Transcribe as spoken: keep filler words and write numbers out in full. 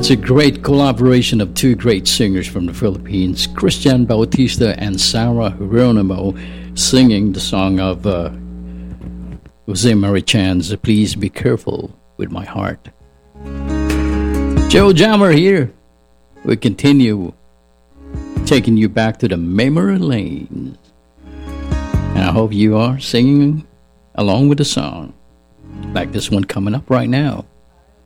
That's a great collaboration of two great singers from the Philippines, Christian Bautista and Sarah Geronimo, singing the song of uh, Jose Marichan's Please Be Careful With My Heart. Joe Jammer here. We continue taking you back to the memory lane. And I hope you are singing along with the song, like this one coming up right now.